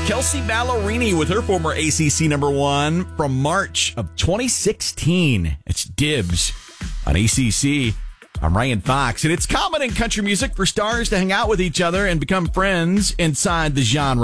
Kelsey Ballerini with her former ACC number one from March of 2016. It's Dibs on ACC. I'm Ryan Fox, and it's common in country music for stars to hang out with each other and become friends inside the genre.